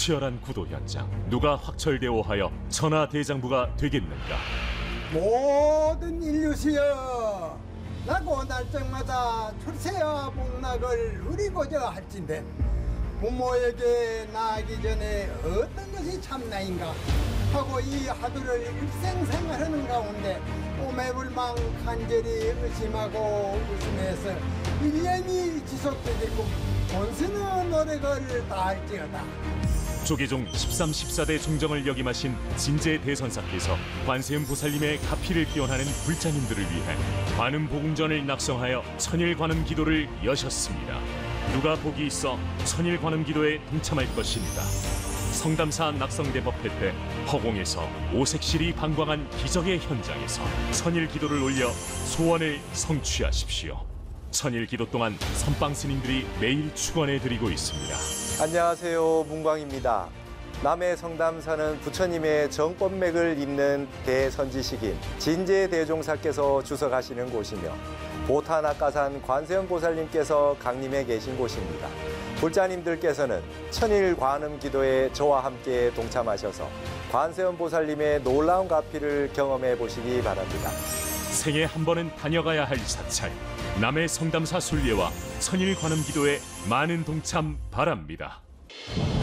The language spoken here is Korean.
치열한 구도 현장. 누가 확철대오하여 천하대장부가 되겠는가? 모든 인류시여, 나고 날짜마다 출세와 복락을 누리고자 할진대 부모에게 나아가기 전에 어떤 것이 참나인가 하고 이 하루를 일생생활하는 가운데 오매불망 간절히 의심하고 웃으면서 1년이 지속되게끔 온순한 노력을 다할지어다. 조계종 13, 14대 종정을 역임하신 진제 대선사께서 관세음 보살님의 가피를 기원하는 불자님들을 위해 관음복음전을 낙성하여 천일관음 기도를 여셨습니다. 누가 복이 있어 천일관음 기도에 동참할 것인가? 성담사 낙성대법회 때 허공에서 오색실이 방광한 기적의 현장에서 천일 기도를 올려 소원을 성취하십시오. 천일 기도 동안 선방 스님들이 매일 축원해 드리고 있습니다. 안녕하세요, 문광입니다. 남해 성담사는 부처님의 정법맥을 잇는 대선지식인 진제대종사께서 주석하시는 곳이며 보타낙가산 관세음 보살님께서 강림해 계신 곳입니다. 불자님들께서는 천일 관음 기도에 저와 함께 동참하셔서 관세음 보살님의 놀라운 가피를 경험해 보시기 바랍니다. 생애 한 번은 다녀가야 할 사찰, 남해 성담사 순례와 천일 관음 기도에 많은 동참 바랍니다.